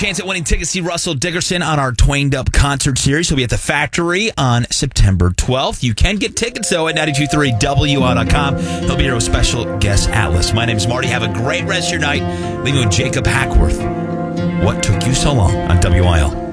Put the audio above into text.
chance at winning tickets to see Russell Dickerson on our Twained Up concert series. He'll be at the Factory on September 12th. You can get tickets, though, at 923WI.com. He'll be here with special guest Atlas. My name's Marty. Have a great rest of your night. Leaving with Jacob Hackworth. What took you so long on WIL?